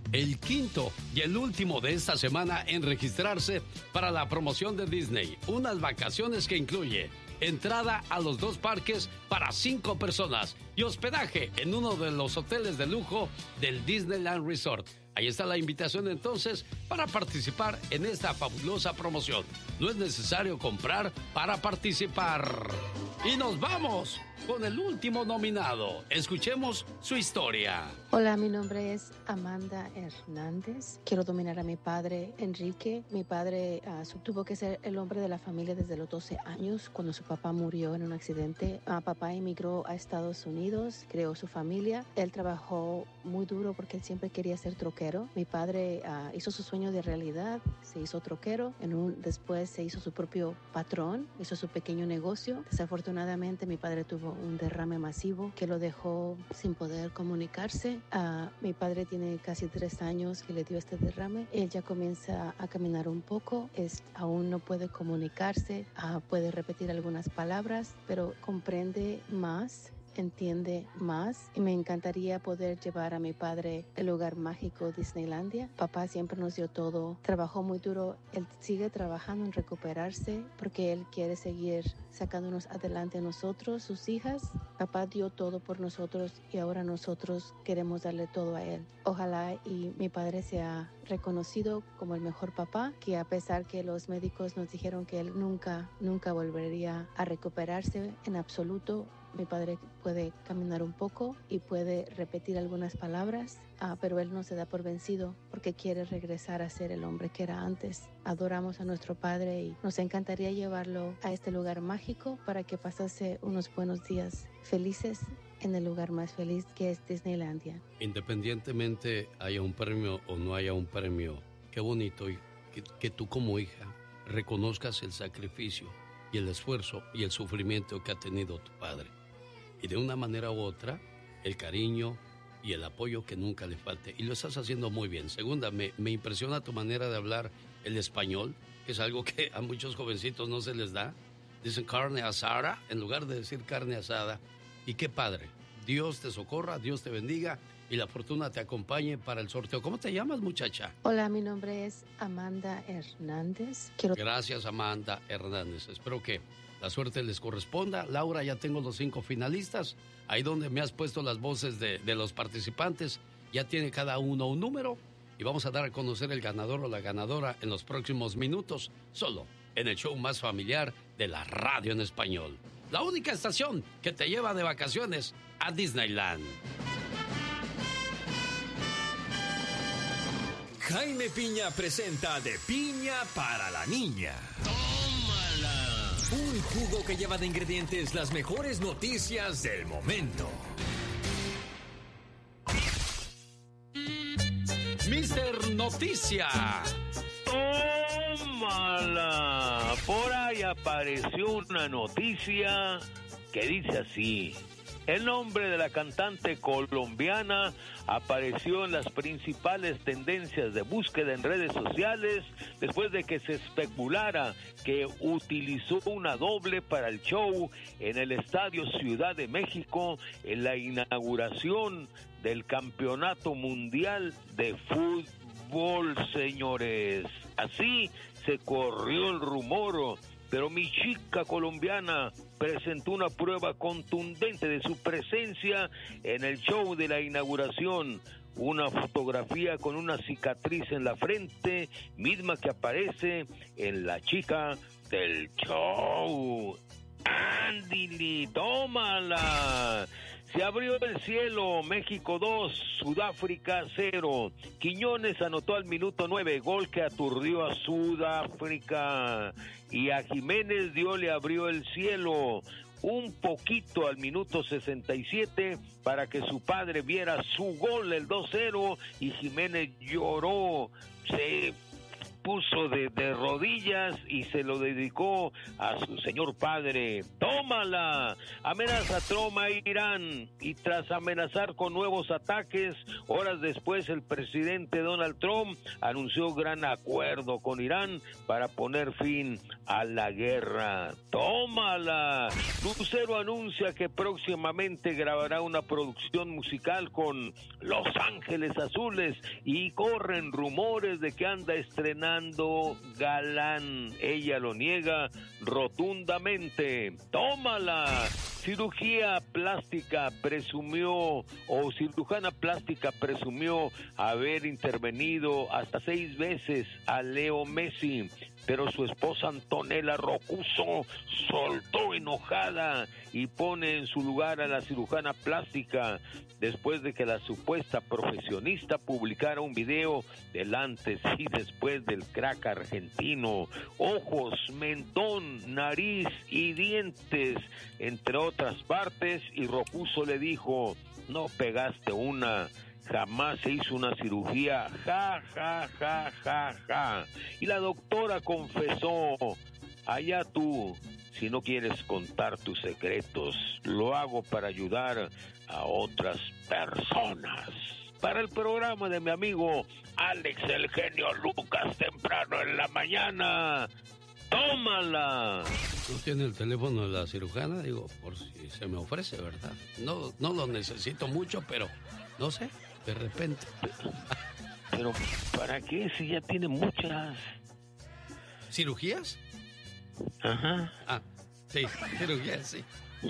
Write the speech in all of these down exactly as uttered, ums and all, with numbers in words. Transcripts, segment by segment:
el quinto y el último de esta semana en registrarse para la promoción de Disney. Unas vacaciones que incluye entrada a los dos parques para cinco personas y hospedaje en uno de los hoteles de lujo del Disneyland Resort. Ahí está la invitación entonces para participar en esta fabulosa promoción. No es necesario comprar para participar. Y nos vamos con el último nominado. Escuchemos su historia. Hola, mi nombre es Amanda Hernández. Quiero dominar a mi padre, Enrique. Mi padre uh, tuvo que ser el hombre de la familia desde los doce años, cuando su papá murió en un accidente. Uh, papá emigró a Estados Unidos, creó su familia. Él trabajó muy duro porque él siempre quería ser troquero. Mi padre uh, hizo su sueño de realidad, se hizo troquero. En un, después se hizo su propio patrón, hizo su pequeño negocio. Desafortunadamente, mi padre tuvo un derrame masivo que lo dejó sin poder comunicarse. Uh, mi padre tiene casi tres años que le dio este derrame. Él ya comienza a caminar un poco, es, aún no puede comunicarse, uh, puede repetir algunas palabras, pero comprende más, entiende más, y me encantaría poder llevar a mi padre al lugar mágico Disneylandia. Papá siempre nos dio todo, trabajó muy duro, él sigue trabajando en recuperarse porque él quiere seguir sacándonos adelante a nosotros, sus hijas. Papá dio todo por nosotros y ahora nosotros queremos darle todo a él. Ojalá y mi padre sea reconocido como el mejor papá, que a pesar que los médicos nos dijeron que él nunca, nunca volvería a recuperarse en absoluto, mi padre puede caminar un poco y puede repetir algunas palabras, uh, pero él no se da por vencido porque quiere regresar a ser el hombre que era antes. Adoramos a nuestro padre y nos encantaría llevarlo a este lugar mágico para que pasase unos buenos días felices en el lugar más feliz que es Disneylandia. Independientemente haya un premio o no haya un premio, qué bonito y que, que tú como hija reconozcas el sacrificio y el esfuerzo y el sufrimiento que ha tenido tu padre. Y de una manera u otra, el cariño y el apoyo que nunca le falte. Y lo estás haciendo muy bien. Segunda, me, me impresiona tu manera de hablar el español, que es algo que a muchos jovencitos no se les da. Dicen carne asada en lugar de decir carne asada. Y qué padre. Dios te socorra, Dios te bendiga y la fortuna te acompañe para el sorteo. ¿Cómo te llamas, muchacha? Hola, mi nombre es Amanda Hernández. Quiero... Gracias, Amanda Hernández. Espero que la suerte les corresponda. Laura, ya tengo los cinco finalistas. Ahí donde me has puesto las voces de, de los participantes, ya tiene cada uno un número. Y vamos a dar a conocer el ganador o la ganadora en los próximos minutos, solo en el show más familiar de la radio en español. La única estación que te lleva de vacaciones a Disneyland. Jaime Piña presenta De Piña para la Niña. ¡Tómala! Un jugo que lleva de ingredientes las mejores noticias del momento. Mister Noticia. ¡Tómala! Por ahí apareció una noticia que dice así. El nombre de la cantante colombiana apareció en las principales tendencias de búsqueda en redes sociales después de que se especulara que utilizó una doble para el show en el Estadio Ciudad de México en la inauguración del Campeonato Mundial de Fútbol, señores. Así se corrió el rumor. Pero mi chica colombiana presentó una prueba contundente de su presencia en el show de la inauguración. Una fotografía con una cicatriz en la frente, misma que aparece en La Chica del Show. ¡Ándili, tómala! Se abrió el cielo, México dos, Sudáfrica cero. Quiñones anotó al minuto nueve, gol que aturdió a Sudáfrica. Y a Jiménez Dios le abrió el cielo un poquito al minuto sesenta y siete para que su padre viera su gol, el dos cero, y Jiménez lloró, se puso de, de rodillas y se lo dedicó a su señor padre. ¡Tómala! Amenaza Trump a Irán y tras amenazar con nuevos ataques, horas después el presidente Donald Trump anunció gran acuerdo con Irán para poner fin a la guerra. ¡Tómala! Lucero anuncia que próximamente grabará una producción musical con Los Ángeles Azules y corren rumores de que anda estrenando galán. Ella lo niega rotundamente. ¡Tómala! Cirugía plástica presumió, o cirujana plástica presumió haber intervenido hasta seis veces a Leo Messi, pero su esposa Antonella Rocuso soltó enojada y pone en su lugar a la cirujana plástica después de que la supuesta profesionista publicara un video del antes y después del crack argentino. Ojos, mentón, nariz y dientes, entre otras partes, y Rocuso le dijo: no pegaste una, jamás se hizo una cirugía, ja, ja, ja, ja, ja. Y la doctora confesó: allá tú, si no quieres contar tus secretos, lo hago para ayudar a otras personas. Para el programa de mi amigo Alex el genio Lucas, temprano en la mañana, tómala. ¿No tiene el teléfono de la cirujana? Digo, por si se me ofrece, ¿verdad? No, no lo necesito mucho, pero no sé, de repente. Pero, ¿para qué si ya tiene muchas? ¿Cirugías? Ajá. Ah, sí, cirugías, sí.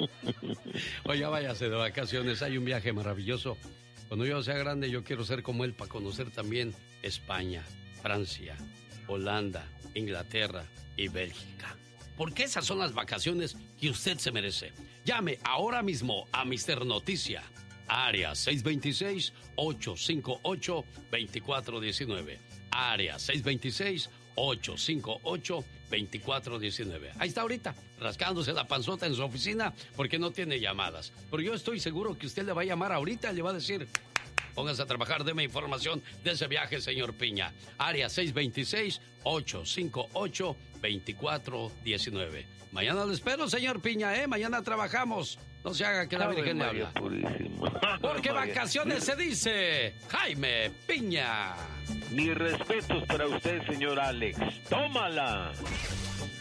Oye, váyase de vacaciones, hay un viaje maravilloso. Cuando yo sea grande, yo quiero ser como él para conocer también España, Francia, Holanda, Inglaterra y Bélgica. Porque esas son las vacaciones que usted se merece. Llame ahora mismo a mister Noticia, área seis dos seis, ocho cinco ocho, dos cuatro uno nueve. Área seis dos seis, ocho cinco ocho, dos cuatro uno nueve. Ahí está ahorita, rascándose la panzota en su oficina porque no tiene llamadas. Pero yo estoy seguro que usted le va a llamar ahorita y le va a decir: póngase a trabajar, deme información de ese viaje, señor Piña. Área seis dos seis, ocho cinco ocho, dos cuatro uno nueve. Mañana lo espero, señor Piña, ¿eh? Mañana trabajamos. No se haga que la Virgen le habla. Porque vacaciones se dice Jaime Piña. Mis respetos para usted, señor Alex. ¡Tómala!